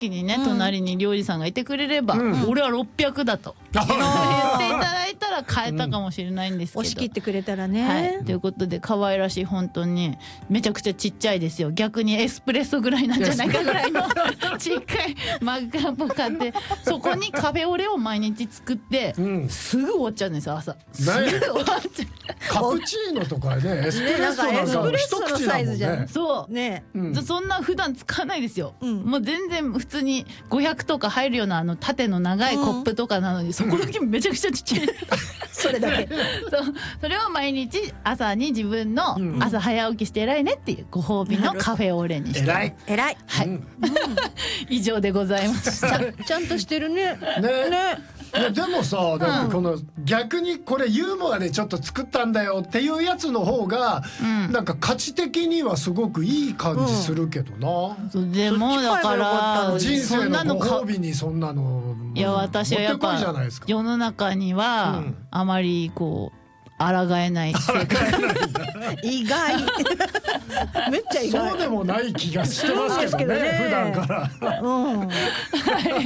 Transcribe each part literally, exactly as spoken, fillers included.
時にね、隣に料理さんがいてくれれば、俺はろっぴゃくだと言っていただいたら変えたかもしれないんですけど、 押し切ってくれたらね、 はい、ということで可愛らしい、本当にめちゃくちゃちっちゃいですよ。逆にエスプレッソぐらいなんじゃないかぐらいのちっかいマグカップ買って、そこにカフェオレを毎日作って、うん、すぐ終わっちゃうんですよ、朝。すぐ終わっちゃう。 カプチーノとかね、エスプレッソなんか一口だもんね。 そうね、うん、そんな普段使わないですよ、うん、もう全然普通にごひゃくとか入るようなあの縦の長いコップとかなのに、うん、そこだけめちゃくちゃちっちゃいそれだけそうそれを毎日朝に自分の朝早起きして偉いねっていうご褒美のカフェオレにして、 偉い偉い、 はい、うん、以上でございましたちゃんとしてるね。 ねねいやでもさ、なんかこの逆にこれユーモアでちょっと作ったんだよっていうやつの方が、うん、なんか価値的にはすごくいい感じするけどな、 うん、でもだから人生のご褒美にそんなの、 いや私はやっぱ世の中にはあまりこう抗えない性格意外めっちゃ意外。 そうでもない気がしてますけど ね, けどね普段から、うんはい、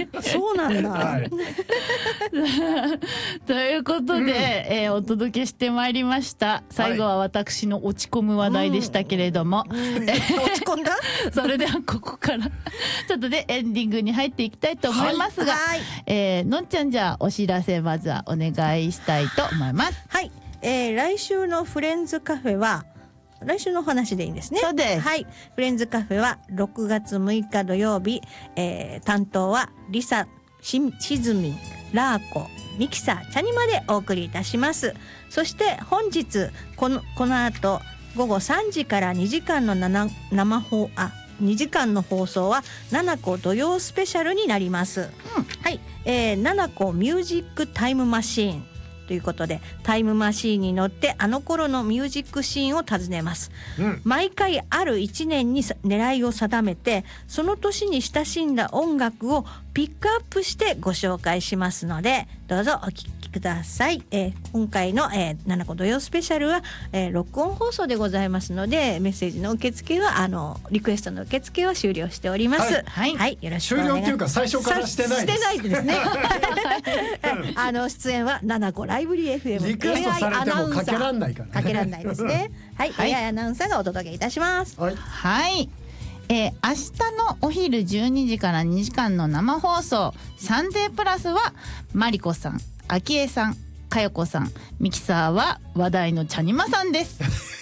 そうなんだ、はい、 ということで、うんえー、お届けしてまいりました。最後は私の落ち込む話題でしたけれども、 うんうん、落ち込んだそれではここからちょっとでエンディングに入っていきたいと思いますが、はいえー、のんちゃんじゃあお知らせまずはお願いしたいと思います。 はい、えー、来週のフレンズカフェは来週の話でいいんですね。 そうです。 はい、フレンズカフェはろくがつむいか土曜日、えー、担当はリサ、しずみん、ラーコ、ミキサー、チャニマでお送りいたします。そして本日このこの後ごごさんじからにじかんの生生放あにじかんの放送はななこ土曜スペシャルになります。うん、はい、えー、ななこミュージックタイムマシーンということで、タイムマシーンに乗ってあの頃のミュージックシーンを訪ねます。うん、毎回あるいちねんに狙いを定めて、その年に親しんだ音楽をピックアップしてご紹介しますので、どうぞお聞きください。えー、今回の、えー、ななこ土曜スペシャルは、えー、録音放送でございますので、メッセージの受付はあのリクエストの受付は終了しております。はい、はい、よろしくお願いします。 終了っていうか最初からしてないです。 してないですね。あの出演はななこライブリー エフエムリクエストされてもかけらんないからね。かけらんないですね。はい、はい、エーアイ アナウンサーがお届けいたします。 はい。 はいえー、明日のお昼じゅうにじからにじかんの生放送サンデープラスはマリコさん、アキエさん、かよこさん、ミキサーは話題のチャニマさんです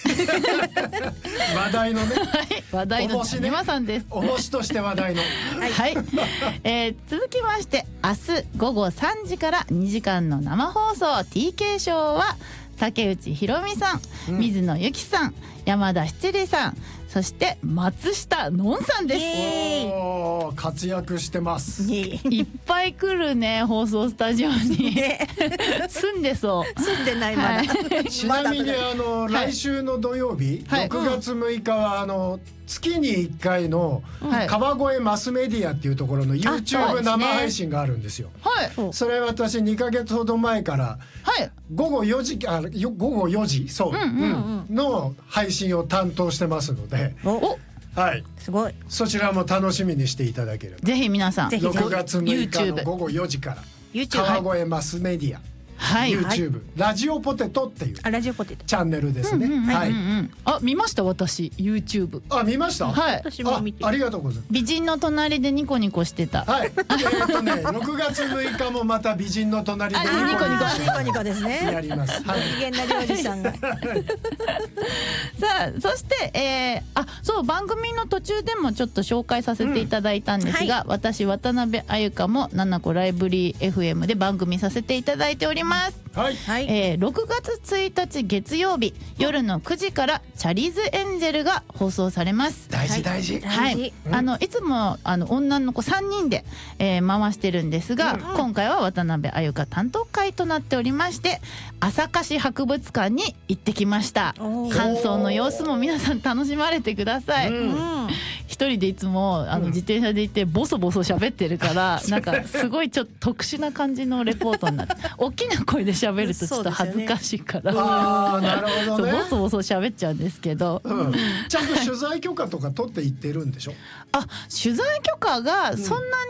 話題のね、はい、 話題のチャニマさんです。 おもしとして話題のはい、はいえー、続きまして明日ごごさんじからにじかんの生放送 ティーケー ショーは竹内ひろみさん、うん、水野由紀さん、山田七里さん、そして松下のんさんです。 おー、活躍してます。 いっぱい来るね、放送スタジオに住んでそう。 住んでないまだ、はい、 ちなみにあの、はい、来週の土曜日、はい、ろくがつむいかはあの月にいっかいの川越マスメディアっていうところの YouTube 生配信があるんですよ。 はい、 それ私にかげつほど前からごごよじあごごよじそう、うんうんうん、の配信を担当してますので、 おはい、 すごい。 そちらも楽しみにしていただければ。 ぜひ皆さんろくがつむいかのごごよじから YouTube 川越マスメディア、はい、YouTube、ラジオポテトっていうあラジオポテトチャンネルですね。はい。 あ、見ました私 YouTube。 あ、見ました。 はい。 私も見て。 ありがとうございます。 美人の隣でニコニコしてた。 はい。えっとね、ろくがつむいかもまた美人の隣でニコニコニコニコですね。 やります。はい。 機嫌なりおじさんが。さあ、そしてえー、あ、そう番組の途中でもちょっと紹介させていただいたんですが、私渡辺あゆかもななこライブリー エフエム で番組させていただいております。 はい。 はい、 えー、ろくがつついたち月曜日夜のくじからチャリズエンジェルが放送されます。 大事大事。 はい、うん、あのいつもあの女の子さんにんで、えー、回してるんですが、うん、今回は渡辺あゆか担当会となっておりまして、朝霞市博物館に行ってきました。感想の様子も皆さん楽しまれてください。うん、一人でいつもあの自転車で行ってボソボソ喋ってるから、うん、なんかすごいちょっと特殊な感じのレポートになって大きな声で喋るとちょっと恥ずかしいから、ね、 あなるほどね、 ボソボソ喋っちゃうんですけど、 うん、ちゃんと取材許可とか取って行ってるんでしょ。 あ、取材許可がそんな